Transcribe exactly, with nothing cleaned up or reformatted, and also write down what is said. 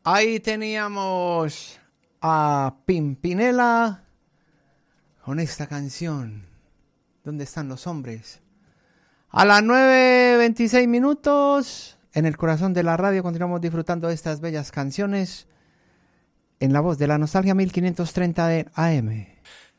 Ahí teníamos a Pimpinela con esta canción. ¿Dónde están los hombres? A las nueve veintiséis minutos, en el corazón de la radio, continuamos disfrutando de estas bellas canciones en la voz de la nostalgia mil quinientos treinta de A M.